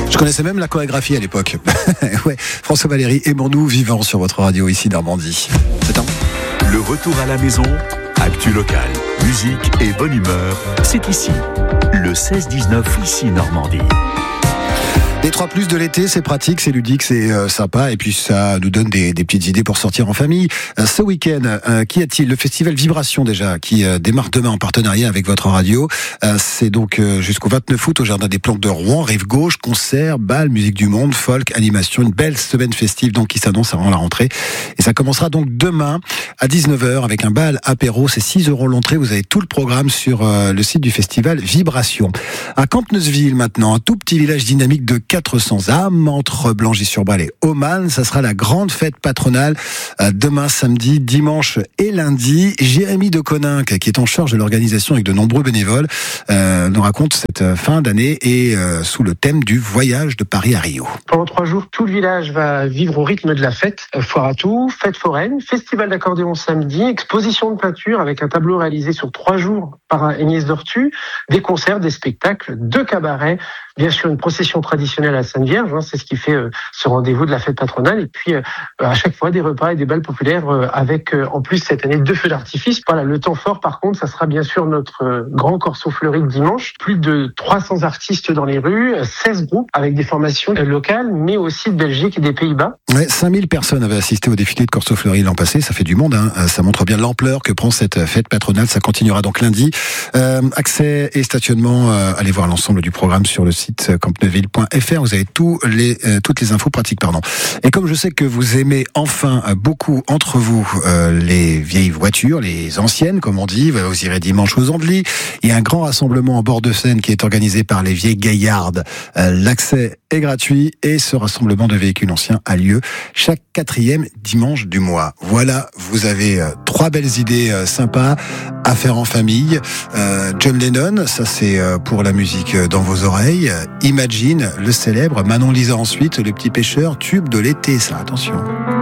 Je connaissais même la chorégraphie à l'époque. Ouais, François Valéry, aimons-nous vivants sur votre radio ici Normandie. C'est temps. Le retour à la maison, actu locale, musique et bonne humeur, c'est ici. Le 16-19 ici Normandie. Les 3+ de l'été, c'est pratique, c'est ludique, c'est sympa, et puis ça nous donne des petites idées pour sortir en famille. Ce week-end, qu'y a-t-il ? Le festival Vibration déjà, qui démarre demain en partenariat avec votre radio. C'est donc jusqu'au 29 août au Jardin des Plantes de Rouen, rive gauche, concert, bal, musique du monde, folk, animation, une belle semaine festive donc qui s'annonce avant la rentrée. Et ça commencera donc demain à 19h avec un bal apéro, c'est 6 € l'entrée. Vous avez tout le programme sur le site du festival Vibration. À Campnesville maintenant, un tout petit village dynamique de 400 âmes entre Blangy-sur-Bral et Oman. Ça sera la grande fête patronale demain, samedi, dimanche et lundi. Jérémy de Coninck, qui est en charge de l'organisation avec de nombreux bénévoles, nous raconte cette fin d'année et sous le thème du voyage de Paris à Rio. Pendant 3 jours, tout le village va vivre au rythme de la fête. Foire à tout, fête foraine, festival d'accordéon samedi, exposition de peinture avec un tableau réalisé sur 3 jours par Agnès Dortu, des concerts, des spectacles, 2 cabarets, bien sûr une procession traditionnelle à Sainte-Vierge, c'est ce qui fait ce rendez-vous de la fête patronale, et puis à chaque fois des repas et des bals populaires avec en plus cette année 2 feux d'artifice. Voilà, le temps fort par contre, ça sera bien sûr notre grand corso fleuri de dimanche, plus de 300 artistes dans les rues, 16 groupes avec des formations locales, mais aussi de Belgique et des Pays-Bas. Ouais, 5000 personnes avaient assisté au défilé de Corso Fleuri l'an passé, ça fait du monde, ça montre bien l'ampleur que prend cette fête patronale, ça continuera donc lundi. Accès et stationnement, allez voir l'ensemble du programme sur le site campneuville.fr, vous avez toutes les infos pratiques. Et comme je sais que vous aimez enfin beaucoup entre vous les vieilles voitures, les anciennes comme on dit, vous irez dimanche aux Andelys, il y a un grand rassemblement en bord de Seine qui est organisé par les vieilles gaillardes. L'accès est gratuit et ce rassemblement de véhicules anciens a lieu chaque 4e dimanche du mois. Voilà, vous avez 3 belles idées sympas à faire en famille. John Lennon, ça c'est pour la musique dans vos oreilles. Imagine, le célèbre. Manon Lisa ensuite, Le Petit Pêcheur, tube de l'été, ça, attention.